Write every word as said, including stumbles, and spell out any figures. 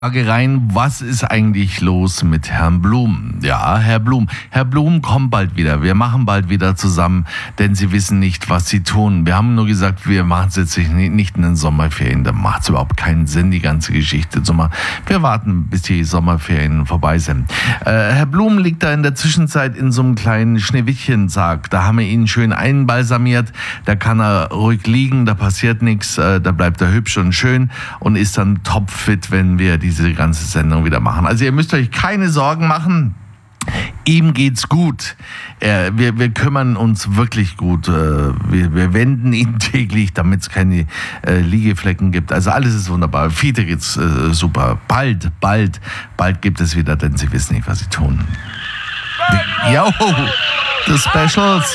Frage rein, was ist eigentlich los mit Herrn Blum? Ja, Herr Blum. Herr Blum kommt bald wieder. Wir machen bald wieder zusammen, denn Sie wissen nicht, was Sie tun. Wir haben nur gesagt, wir machen es jetzt nicht in den Sommerferien. Da macht es überhaupt keinen Sinn, die ganze Geschichte zu machen. Wir warten, bis die Sommerferien vorbei sind. Äh, Herr Blum liegt da in der Zwischenzeit in so einem kleinen Schneewittchensarg. Da haben wir ihn schön einbalsamiert. Da kann er ruhig liegen, da passiert nichts. Äh, da bleibt er hübsch und schön und ist dann topfit, wenn wir die diese ganze Sendung wieder machen. Also ihr müsst euch keine Sorgen machen. Ihm geht's gut. Er, wir, wir kümmern uns wirklich gut. Wir, wir wenden ihn täglich, damit es keine äh, Liegeflecken gibt. Also alles ist wunderbar. Fiete geht's äh, super. Bald, bald, bald gibt es wieder, denn sie wissen nicht, was sie tun. Jo, the Specials.